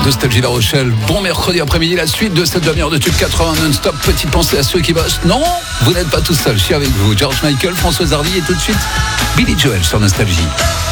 Nostalgie La Rochelle, bon mercredi après-midi, la suite de cette demi-heure de Tube 80 non-stop. Petite pensée à ceux qui bossent. Non, vous n'êtes pas tout seul, je suis avec vous. George Michael, Françoise Hardy et tout de suite Billy Joel sur Nostalgie.